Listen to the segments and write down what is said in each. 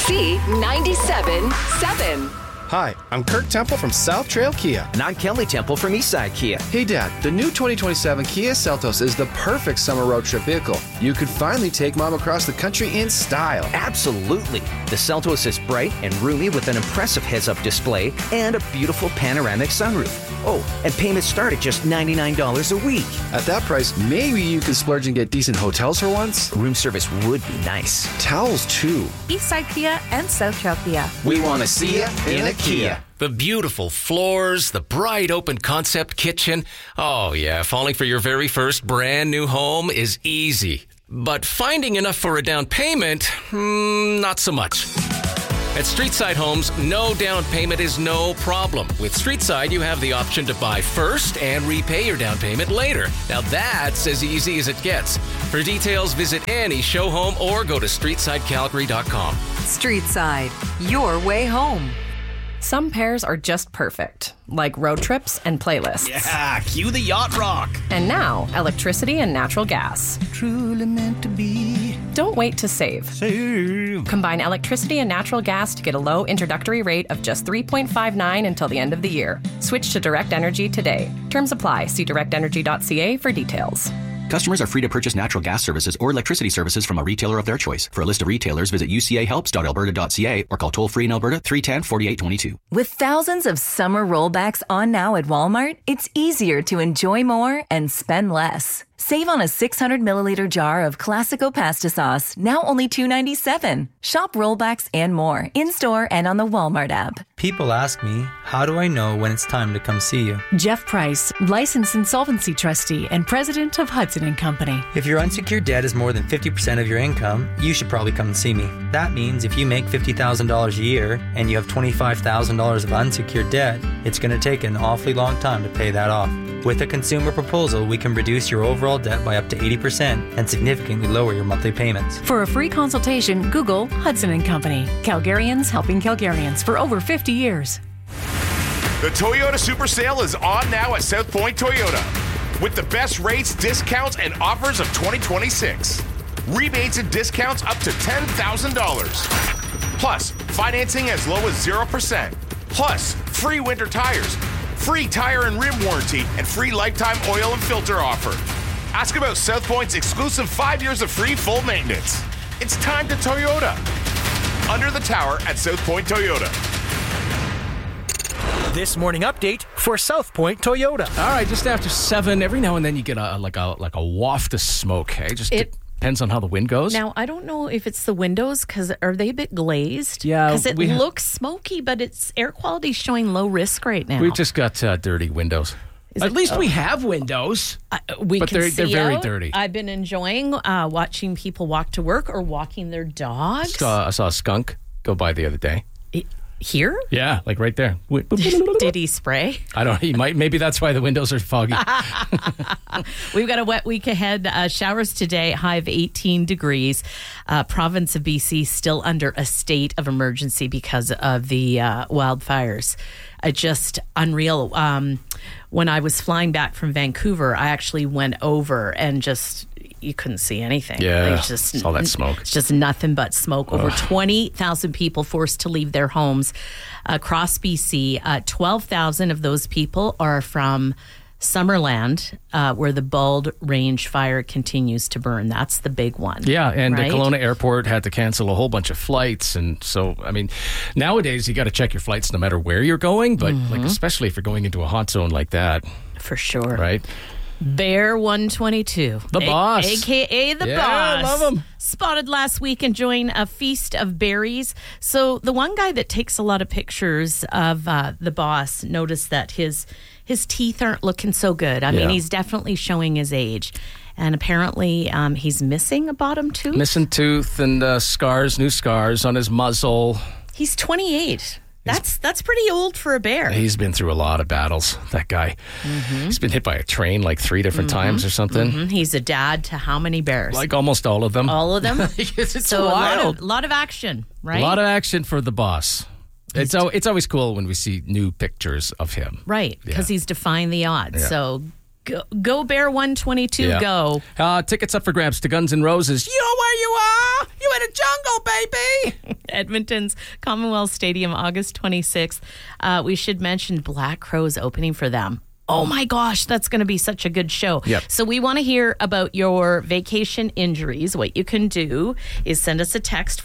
BC 97.7. Hi, I'm Kirk Temple from South Trail Kia. And I'm Kelly Temple from Eastside Kia. Hey Dad, the new 2027 Kia Seltos is the perfect summer road trip vehicle. You could finally take Mom across the country in style. Absolutely. The Seltos is bright and roomy with an impressive heads-up display and a beautiful panoramic sunroof. Oh, and payments start at just $99 a week. At that price, maybe you could splurge and get decent hotels for once. Room service would be nice. Towels too. Eastside Kia and South Trail Kia. We want to see you in a Kia. The beautiful floors, the bright open concept kitchen. Oh yeah, falling for your very first brand new home is easy. But finding enough for a down payment, not so much. At Streetside Homes, no down payment is no problem. With Streetside, you have the option to buy first and repay your down payment later. Now that's as easy as it gets. For details, visit any show home or go to streetsidecalgary.com. Streetside, your way home. Some pairs are just perfect, like road trips and playlists. Yeah, cue the yacht rock. And now, electricity and natural gas. Truly meant to be. Don't wait to save. Combine electricity and natural gas to get a low introductory rate of just $3.59 until the end of the year. Switch to Direct Energy today. Terms apply. See directenergy.ca for details. Customers are free to purchase natural gas services or electricity services from a retailer of their choice. For a list of retailers, visit ucahelps.alberta.ca or call toll-free in Alberta 310-4822. With thousands of summer rollbacks on now at Walmart, it's easier to enjoy more and spend less. Save on a 600 milliliter jar of Classico pasta sauce, now only $2.97. Shop rollbacks and more in-store and on the Walmart app. People ask me, how do I know when it's time to come see you? Jeff Price, licensed insolvency trustee and president of Hudson & Company. If your unsecured debt is more than 50% of your income, you should probably come and see me. That means if you make $50,000 a year and you have $25,000 of unsecured debt, it's going to take an awfully long time to pay that off. With a consumer proposal, we can reduce your overall debt by up to 80% and significantly lower your monthly payments. For a free consultation, Google Hudson & Company. Calgarians helping Calgarians for over 50 years. The Toyota Super Sale is on now at South Point Toyota with the best rates, discounts, and offers of 2026. Rebates and discounts up to $10,000. Plus, financing as low as 0%. Plus, free winter tires, free tire and rim warranty, and free lifetime oil and filter offer. Ask about South Point's exclusive 5 years of free full maintenance. It's time to Toyota. Under the tower at South Point Toyota. This morning update for South Point Toyota. All right, just after 7, every now and then you get a waft of smoke. Hey, depends on how the wind goes. Now, I don't know if it's the windows, because are they a bit glazed? Yeah. Because it looks smoky, but its air quality is showing low risk right now. We've just got dirty windows. At least we have windows. But they're very out. dirty. I've been enjoying watching people walk to work or walking their dogs. I saw a skunk go by the other day. Here? Yeah, like right there. Did he spray? I don't know. He might. Maybe that's why the windows are foggy. We've got a wet week ahead. Showers today, high of 18 degrees. Province of BC still under a state of emergency because of the wildfires. Just unreal. When I was flying back from Vancouver, I actually went over and you couldn't see anything. Yeah, it's all that smoke. It's just nothing but smoke. Over 20,000 people forced to leave their homes across BC. 12,000 of those people are from Summerland, where the Bald Range fire continues to burn. That's the big one. Yeah, and right? the Kelowna Airport had to cancel a whole bunch of flights. And so, I mean, nowadays you got to check your flights no matter where you're going, but especially if you're going into a hot zone like that. For sure. Right? Bear 122. The boss. AKA the boss. I love him. Spotted last week enjoying a feast of berries. So the one guy that takes a lot of pictures of the boss noticed that his teeth aren't looking so good. I mean, he's definitely showing his age. And apparently he's missing a bottom tooth. Missing tooth and new scars on his muzzle. He's 28. That's pretty old for a bear. He's been through a lot of battles, that guy. He's been hit by a train like 3 different times or something. He's a dad to how many bears? Like almost all of them. All of them? It's so wild. A lot of action, right? A lot of action for the boss. It's always cool when we see new pictures of him. Right, because he's defying the odds. Yeah. So go Bear 122, go. Tickets up for grabs to Guns N' Roses. You know where you are? You in a jungle, baby. Edmonton's Commonwealth Stadium, August 26th. We should mention Black Crowes opening for them. Oh my gosh, that's going to be such a good show. Yep. So we want to hear about your vacation injuries. What you can do is send us a text,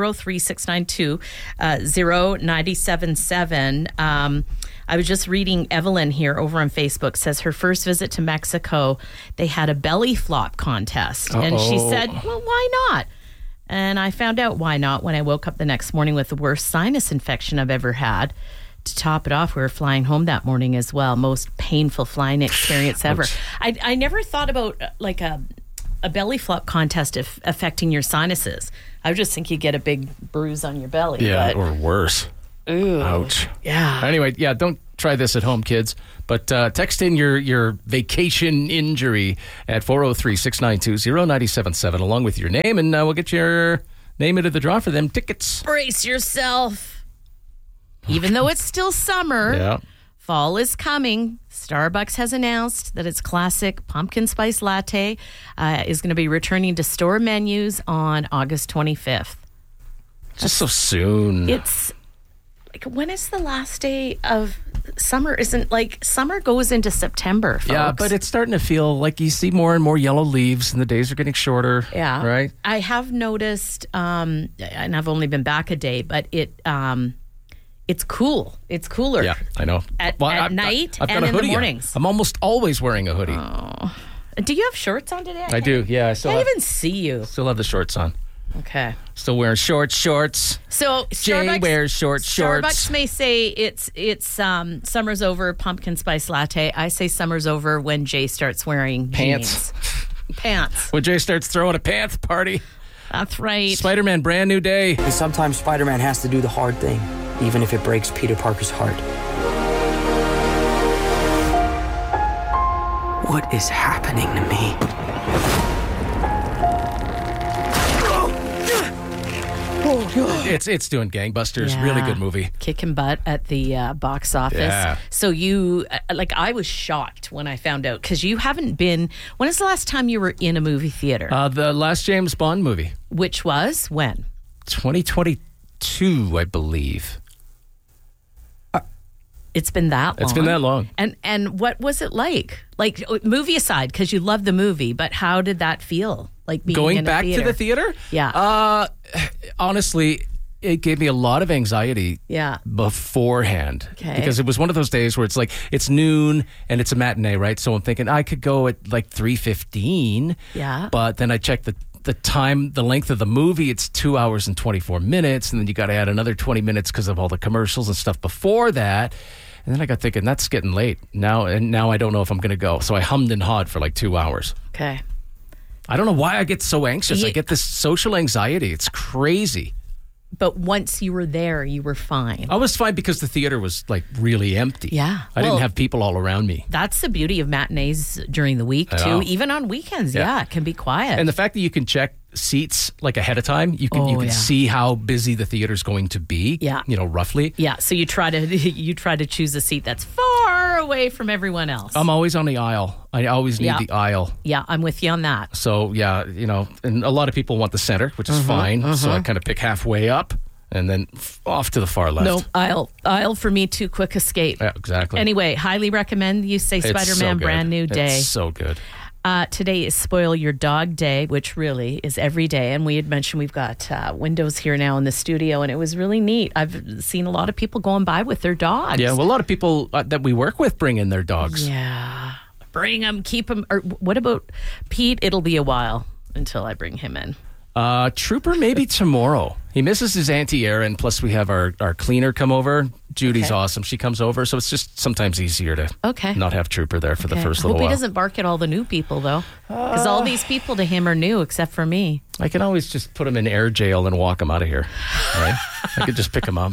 403-692-0977. I was just reading Evelyn here over on Facebook, says her first visit to Mexico, they had a belly flop contest. And she said, well, why not? And I found out why not when I woke up the next morning with the worst sinus infection I've ever had. To top it off, we were flying home that morning as well. Most painful flying experience ever. I never thought about like a belly flop contest affecting your sinuses. I would just think you get a big bruise on your belly. Yeah, but, or worse. Ooh. Ouch. Yeah. Anyway, yeah, don't try this at home, kids. But text in your vacation injury at 403-692-0977 along with your name, and we'll get your name into the draw for them tickets. Brace yourself. Even though it's still summer, fall is coming. Starbucks has announced that its classic pumpkin spice latte is going to be returning to store menus on August 25th. Just so soon. It's like, when is the last day of summer? Isn't like summer goes into September, folks. Yeah, but it's starting to feel like you see more and more yellow leaves and the days are getting shorter. Yeah. Right? I have noticed, and I've only been back a day, but it's cool. It's cooler. Yeah, I know. At night I've got and a in the hoodie mornings. I'm almost always wearing a hoodie. Oh. Do you have shorts on today? I do, yeah. I can't even see you. Still have the shorts on. Okay. Still wearing shorts. So Jay wears shorts. Starbucks may say it's summer's over, pumpkin spice latte. I say summer's over when Jay starts wearing pants. Pants. When Jay starts throwing a pants party. That's right. Spider-Man, brand new day. And sometimes Spider-Man has to do the hard thing, even if it breaks Peter Parker's heart. What is happening to me? It's doing gangbusters. Really good movie. Kicking butt at the box office. Yeah. So you, I was shocked when I found out, because you haven't been, when is the last time you were in a movie theater? The last James Bond movie. Which was when? 2022, I believe. It's been that long. It's been that long. And what was it like? Like, movie aside, because you love the movie, but how did that feel? Like being going in back a theater? to the theater? Yeah. Honestly, it gave me a lot of anxiety beforehand. Okay. Because it was one of those days where it's like, it's noon and it's a matinee, right? So I'm thinking I could go at like 3:15. Yeah. But then I checked the time, the length of the movie, it's 2 hours and 24 minutes. And then you got to add another 20 minutes because of all the commercials and stuff before that. And then I got thinking, that's getting late now. And now I don't know if I'm going to go. So I hummed and hawed for like 2 hours. Okay. I don't know why I get so anxious. I get this social anxiety. It's crazy. But once you were there, you were fine. I was fine because the theater was like really empty. Yeah. I didn't have people all around me. That's the beauty of matinees during the week, too. Even on weekends, it can be quiet. And the fact that you can check seats like ahead of time, you can see how busy the theater's going to be. Yeah. You know, roughly. Yeah. So you try to choose a seat that's far away from everyone else. I'm always on the aisle. I always need the aisle. Yeah, I'm with you on that. So yeah, you know, and a lot of people want the center, which is fine. So I kind of pick halfway up and then off to the far left. No, aisle for me, too quick escape. Yeah, exactly. Anyway, highly recommend you say Spider-Man, brand new day. It's so good. Today is Spoil Your Dog Day, which really is every day. And we had mentioned we've got windows here now in the studio, and it was really neat. I've seen a lot of people going by with their dogs. Yeah, well, a lot of people that we work with bring in their dogs. Yeah. Bring them, keep them. Or what about Pete? It'll be a while until I bring him in. Trooper, maybe tomorrow. He misses his Auntie Erin, plus we have our cleaner come over. Judy's awesome. She comes over, so it's just sometimes easier to not have Trooper there for the first little while. I hope he doesn't bark at all the new people, though, because all these people to him are new, except for me. I can always just put him in air jail and walk him out of here, right? I could just pick him up.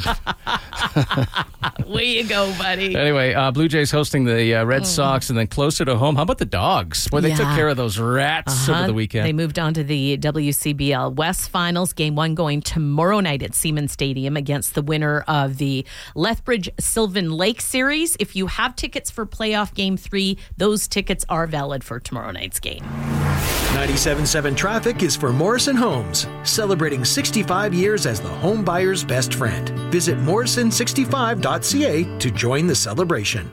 Way you go, buddy. Anyway, Blue Jays hosting the Red Sox, and then closer to home, how about the Dogs? Boy, they took care of those rats over the weekend. They moved on to the WCBL West Finals, Game 1 going tomorrow tomorrow night at Siemens Stadium against the winner of the Lethbridge Sylvan Lake Series. If you have tickets for playoff Game 3, those tickets are valid for tomorrow night's game. 97.7 Traffic is for Morrison Homes, celebrating 65 years as the home buyer's best friend. Visit morrison65.ca to join the celebration.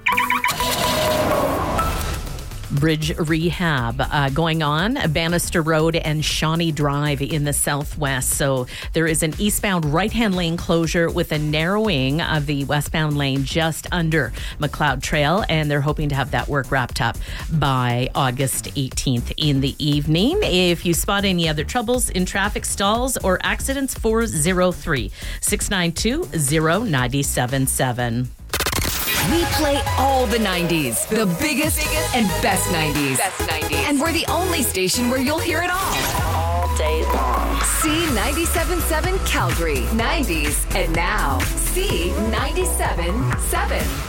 Bridge rehab going on Bannister Road and Shawnee Drive in the southwest. So there is an eastbound right-hand lane closure with a narrowing of the westbound lane just under McLeod Trail, and they're hoping to have that work wrapped up by August 18th in the evening. If you spot any other troubles in traffic stalls or accidents, 403-692-0977. We play all the 90s, the biggest and best 90s. And we're the only station where you'll hear it all day long. C97.7 Calgary, 90s, and now C97.7.